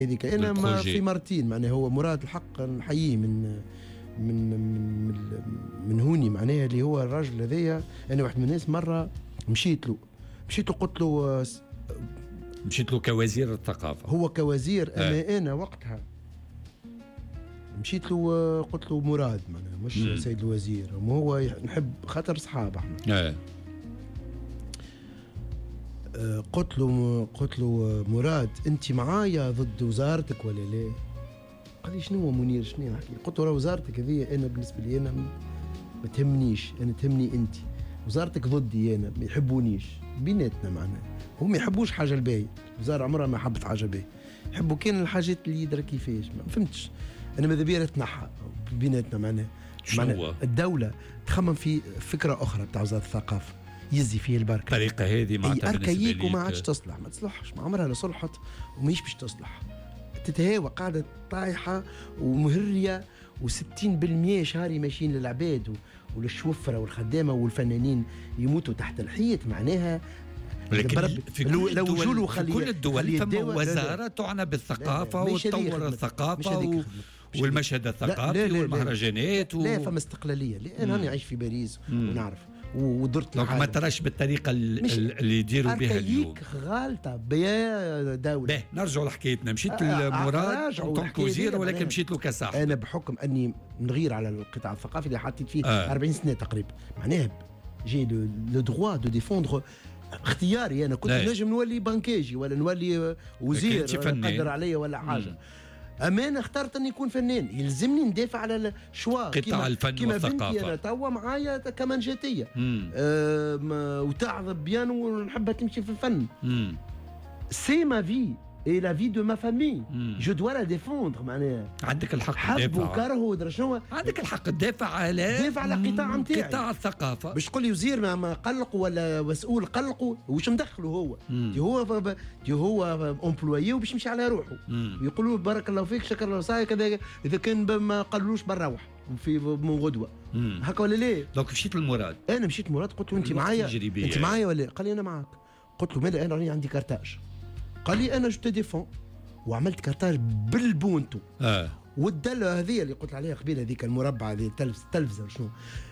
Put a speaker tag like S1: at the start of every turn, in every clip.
S1: هذيك انا ما في مرتين معناها هو مراد الحق نحييه من هوني معناها اللي هو الراجل هذايا. انا واحد من الناس مره مشيت له قلت له
S2: مشيت له كوزير الثقافه،
S1: هو كوزير. انا وقتها مشيت له قلت له مراد معناها مش سيد الوزير، هو نحب خاطر صحاب احنا. قلت له مراد انت معايا ضد وزارتك ولا لا؟ قال لي شنو منير شنو نحكي؟ قلت له وزارتك هذه انا بالنسبه لي انا ما تهمنيش، انا تهمني انت. وزارتك ضدي انا ما يحبونيش بيناتنا معناها، هم ما يحبوش حاجه الباهيه، الوزاره عمرها ما حبت حاجه باهيه، يحبوا كان الحاجات اللي يدرى كيفاش. ما فهمتش انا ماذا بيا تنحى بيناتنا معناها. الدوله تخمم في فكره اخرى بتاع وزاره الثقافه يزي فيه البركه.
S2: الطريقه هذه معناتها
S1: اركايك وما عادش تصلح، ما تصلحش، ما عمرها لا صلحت وماهيش باش تصلح. تتهاوى قاعده طايحه ومهريه و60% شهري ماشيين للعباد وللشوفره والخدامه والفنانين يموتوا تحت الحيط معناها.
S2: لكن في كل الدول فما وزاره تعنى بالثقافه وتطور الثقافه والمشهد الثقافي والمهرجانات
S1: لا فما استقلاليه. لان انا عايش في باريس ونعرف ودرت
S2: الحاجه ما تراش بالطريقه اللي يديروا بها اليوم
S1: غالطه بيا دوله.
S2: نرجع لحكايتنا. مشيت لمراد كوزير ولكن مشيت له كصاحب.
S1: انا بحكم اني نغير على القطاع الثقافي اللي حطيت فيه 40 سنه تقريبا معناها جي لو دروا دو ديفوندر اختياري. انا كنت نجم نولي بنكاجي ولا نولي وزير قدر عليا ولا حاجه. اما انا اخترت اني نكون فنان، يلزمني ندافع على الشوا
S2: قطاع الفن والثقافه.
S1: انا توا معايا كمانجاتيه وتعرف بيان ونحبها تمشي في الفن. سي ما في اي لا في دو ما فامي جو دوا لا ديفوندر معناها.
S2: عندك الحق
S1: تدافع، حب وكره ودرا شنو،
S2: عندك الحق تدافع على
S1: القطاع نتاعي،
S2: قطاع الثقافه.
S1: باش تقول لي وزير ما قلقوا ولا مسؤول قلقوا وش مدخله هو امبلويي وباش يمشي على روحه يقولوا بارك الله فيك شكر الله ساعه كذا. اذا كان ما قالوش بنروح في من غدوه هكا ولا ليه؟
S2: دونك مشيت للمراد.
S1: انا مشيت للمراد قلت له انت معايا ولا؟ قال لي انا معاك. قلت له ماذا؟ انا راني عندي كارتاج. قال لي انا جو ديفون وعملت كارتاج بالبونتو. والدله هذه اللي قلت عليها قبيله هذيك المربع هذه التلفزه شنو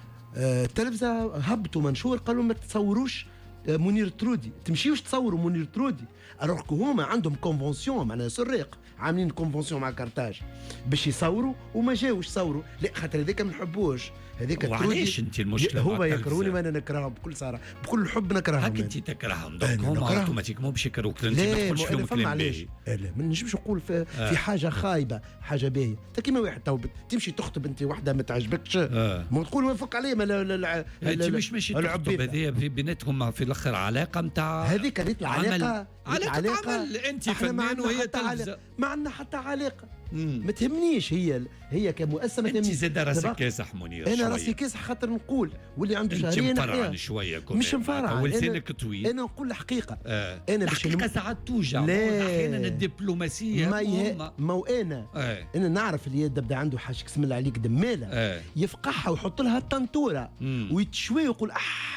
S1: التلفزه هبطوا منشور قالوا ما تصوروش منير ترودي، تمشيوش تصوروا منير ترودي. الوغ هما عندهم كونفونسيون معناها سريق عاملين كونفونسيون مع كارتاج باش يصوروا وما جاوش يصوروا. لا خاطر هذاك ما نحبوش هذاك ترودي.
S2: وعلاش انت المشكله؟
S1: هما يكرهوني وانا نكرههم بكل صراحه بكل الحب نكرههم.
S2: هاك انت تكرههم دونك هما اوتوماتيكمون باش يكرهوك. انت ما تقولش فيهم كلام باهي.
S1: لا ما نجمش نقول في حاجه خايبه حاجه باهيه. انت كيما واحد تو تمشي تخطب انت واحده ما تعجبكش ما تقول ما فك عليه
S2: انت مش ماشي تخطب هذه بيناتهم في الاخر علاقه نتاع
S1: هذيك كانت العلاقه
S2: علاقه انت فنان وهي تلفزه
S1: ما عندنا حتى علاقه. ما تهمنيش هي كمؤسسه ما تهمنيش.
S2: انت زاد راسك كاسح منير.
S1: انا راسي كاسح خاطر نقول واللي عنده شهرين
S2: مفرعن شويه
S1: مش مفرعن
S2: ولسانك طويل.
S1: انا نقول الحقيقه
S2: انا الحقيقه ساعات توجع احيانا الدبلوماسيه
S1: ما انا نعرف اللي يبدا عنده حاجه اسم الله عليك دماله يفقعها ويحط لها الطنطوره ويتشوي ويقول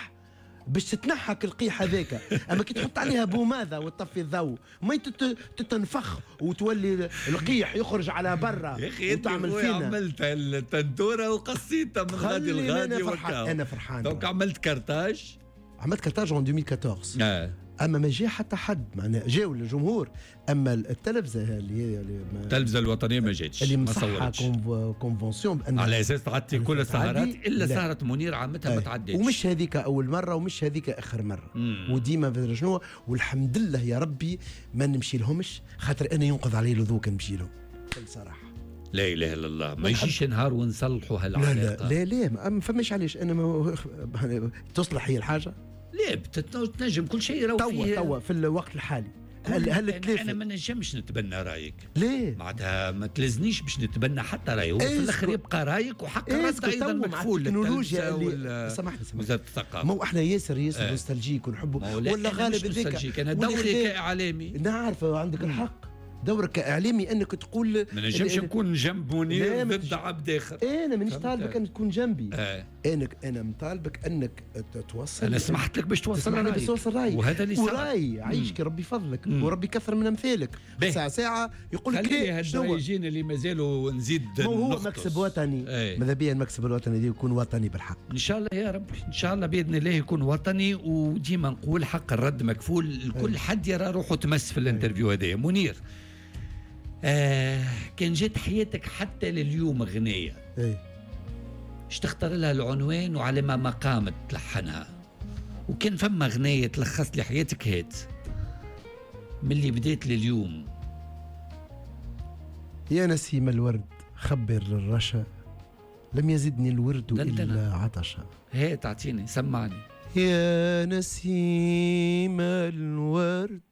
S1: باش تتنحك القيح هذاك. اما كي تحط عليها بوماذا وتطفي الضوء ما تتنفخ وتولي القيح يخرج على برا وتعمل فينا.
S2: عملت التنتوره وقصيتها من غادي لغادي
S1: انا فرحان.
S2: دونك عملت كارتاج
S1: en 2014. اما ما جاء حتى حد معناها جاوا الجمهور. اما التلفزه اللي هي
S2: التلفزه الوطنيه ما جاتش
S1: اللي مصححه كونفونسيون
S2: على اساس تعطي كل السهرات الا سهره منير عامتها ما تعديش.
S1: ومش هذيك اول مره ومش هذيك اخر مره وديما شنو. والحمد لله يا ربي ما نمشي لهمش خاطر انا ينقض علي ذوك نمشي لهم بكل صراحه.
S2: لا اله الا الله. ما يجيش نهار ونصلحوا هالعلاقه.
S1: لا ما فماش علاش انا تصلح هي الحاجه.
S2: لا تنجم كل شيء راهو فيه
S1: توا في الوقت الحالي. هل
S2: انا ما نجمش نتبنى رايك.
S1: ليه؟
S2: معناتها ما تلزنيش باش نتبنى حتى رايك. في الاخر يبقى رايك وحق الرد ايضا مكفول.
S1: التكنولوجيا اللي سامحني
S2: وزاره الثقافه.
S1: مو احنا ياسر نوستالجيك ونحبوا
S2: ولا غالب ذاك انا دوري كاعلامي
S1: نعرف عندك الحق. دورك كاعلامي انك تقول
S2: ما نجمش نكون جنب منير ضد عبد اخر.
S1: انا مانيش طالبك انك تكون جنبي. انا مطالبك انك توصل.
S2: انا سمحت لك باش توصل رايك.
S1: باش توصل رايك
S2: وهذا اللي صار.
S1: وراي عيشك ربي فضلك وربي كثر من امثالك. ساعه يقول لك
S2: خلي هالدرايجين اللي مازالوا نزيد
S1: هو مكسب وطني. ماذا بيا المكسب الوطني يكون وطني بالحق
S2: ان شاء الله يا رب. ان شاء الله باذن الله يكون وطني. وديما نقول حق الرد مكفول لكل حد يرى روحه تمس في الانترفيو هذا. منير كان جات حياتك حتى لليوم غنية اش تختار لها العنوان وعلى ما قامت تلحنها؟ وكان فما غنية تلخص لي حياتك هات من اللي بديت لليوم.
S1: يا نسيم الورد خبر للرشا لم يزدني الورد إلا عطشا.
S2: هات تعطيني سمعني.
S1: يا نسيم الورد